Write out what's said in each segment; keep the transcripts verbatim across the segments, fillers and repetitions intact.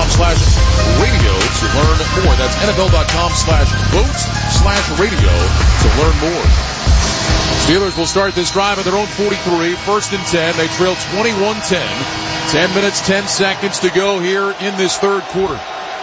slash radio to learn more. That's NFL.com slash votes slash radio to learn more. Steelers will start this drive at their own forty-three. First and ten. They trail twenty-one ten. ten minutes, ten seconds to go here in this third quarter.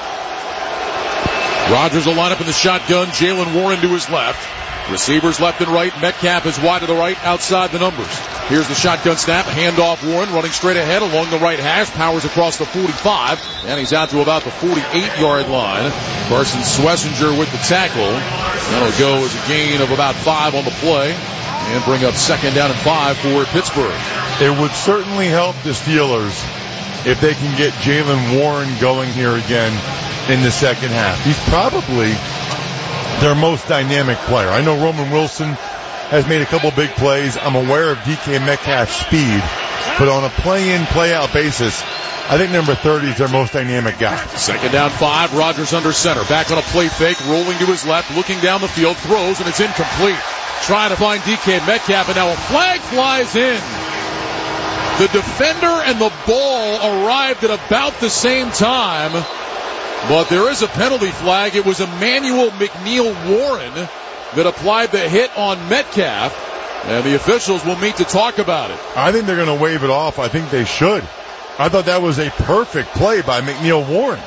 Rodgers will line up in the shotgun. Jaylen Warren to his left. Receivers left and right. Metcalf is wide to the right, outside the numbers. Here's the shotgun snap. Handoff Warren running straight ahead along the right hash. Powers across the forty-five. And he's out to about the forty-eight-yard line. Carson Schlesinger with the tackle. That'll go as a gain of about five on the play. And bring up second down and five for Pittsburgh. It would certainly help the Steelers if they can get Jaylen Warren going here again in the second half. He's probably their most dynamic player. I know Roman Wilson has made a couple big plays. I'm aware of D K Metcalf's speed, but on a play-in, play-out basis, I think number thirty is their most dynamic guy. Second down five, Rodgers under center. Back on a play fake, rolling to his left, looking down the field, throws, and it's incomplete. Trying to find D K Metcalf, and now a flag flies in. The defender and the ball arrived at about the same time, but there is a penalty flag. It was Emmanuel McNeil Warren that applied the hit on Metcalf, and the officials will meet to talk about it. I think they're going to wave it off. I think they should. I thought that was a perfect play by McNeil Warren.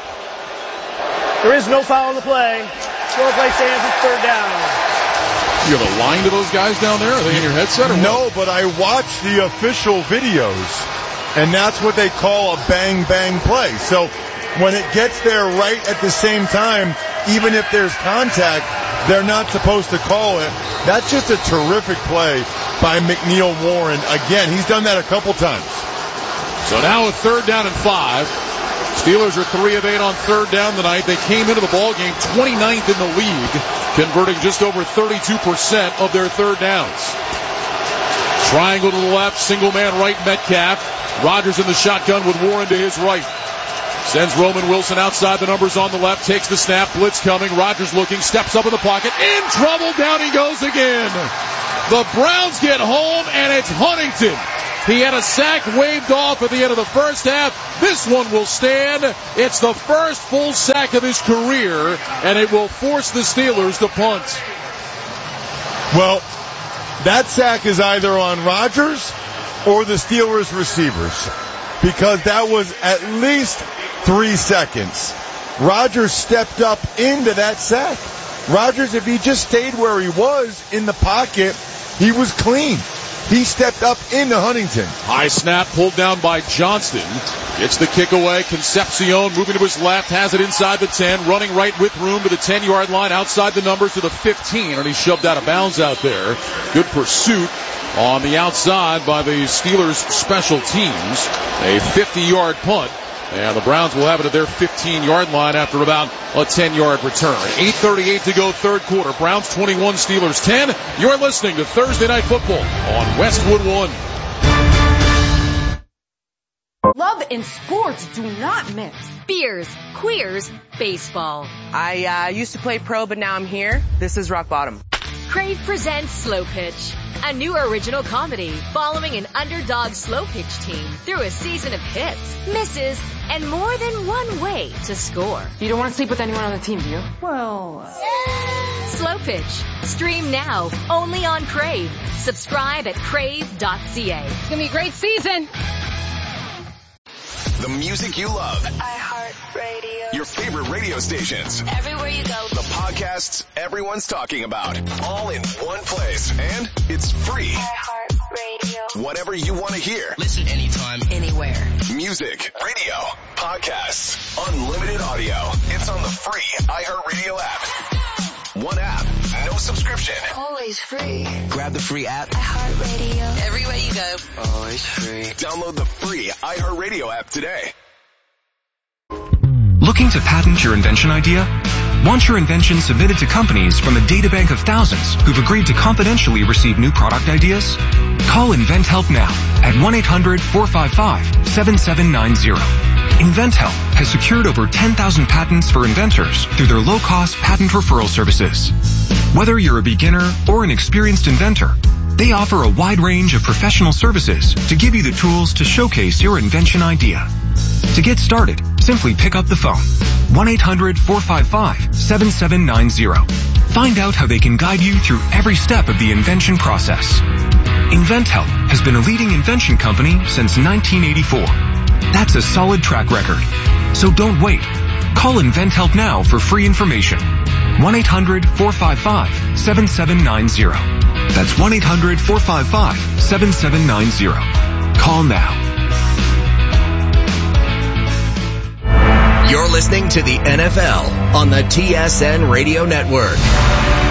There is no foul on the play. Score play stands at third down. You have a line to those guys down there? Are they in your headset or what? No, but I watched the official videos, and that's what they call a bang-bang play. So when it gets there right at the same time, even if there's contact, they're not supposed to call it. That's just a terrific play by McNeil Warren. Again, he's done that a couple times. So now a third down and five. Steelers are three of eight on third down tonight. They came into the ballgame twenty-ninth in the league, converting just over thirty-two percent of their third downs. Triangle to the left, single man right, Metcalf. Rodgers in the shotgun with Warren to his right. Sends Roman Wilson outside the numbers on the left, takes the snap, blitz coming. Rodgers looking, steps up in the pocket, in trouble, down he goes again. The Browns get home, and it's Huntington. He had a sack waved off at the end of the first half. This one will stand. It's the first full sack of his career, and it will force the Steelers to punt. Well, that sack is either on Rodgers or the Steelers receivers, because that was at least three seconds. Rodgers stepped up into that sack. Rodgers, if he just stayed where he was in the pocket, he was clean. He stepped up into Huntington. High snap pulled down by Johnston. Gets the kick away. Concepcion moving to his left. Has it inside the ten. Running right with room to the ten-yard line. Outside the numbers to the fifteen. And he shoved out of bounds out there. Good pursuit on the outside by the Steelers special teams. A fifty-yard punt. And the Browns will have it at their fifteen-yard line after about a ten-yard return. eight thirty-eight to go, third quarter. Browns twenty-one, Steelers ten. You're listening to Thursday Night Football on Westwood One. Love and sports do not mix. Beers, queers, baseball. I uh, used to play pro, but now I'm here. This is rock bottom. Crave presents Slow Pitch, a new original comedy following an underdog slow pitch team through a season of hits, misses, and more than one way to score. You don't want to sleep with anyone on the team, do you? Well... Slow Pitch. Stream now, only on Crave. Subscribe at crave dot c a. It's going to be a great season. The music you love. iHeartRadio. Your favorite radio stations. Everywhere you go. The podcasts everyone's talking about. All in one place. And it's free. iHeartRadio. Whatever you want to hear. Listen anytime, anywhere. Music, radio, podcasts, unlimited audio. It's on the free iHeartRadio app. One app, no subscription. Always free. Grab the free app. iHeartRadio. Everywhere you go. Always free. Download the free iHeartRadio app today. Looking to patent your invention idea? Want your invention submitted to companies from a databank of thousands who've agreed to confidentially receive new product ideas? Call InventHelp now at one eight hundred four five five seven seven nine zero. InventHelp has secured over ten thousand patents for inventors through their low-cost patent referral services. Whether you're a beginner or an experienced inventor, they offer a wide range of professional services to give you the tools to showcase your invention idea. To get started, Simply pick up the phone. one eight hundred four five five seven seven nine zero. Find out how they can guide you through every step of the invention process. InventHelp has been a leading invention company since nineteen eighty-four. That's a solid track record. So don't wait. Call InventHelp now for free information. one eight hundred four five five seven seven nine zero. That's one eight hundred four five five seven seven nine zero. Call now. You're listening to the N F L on the T S N Radio Network.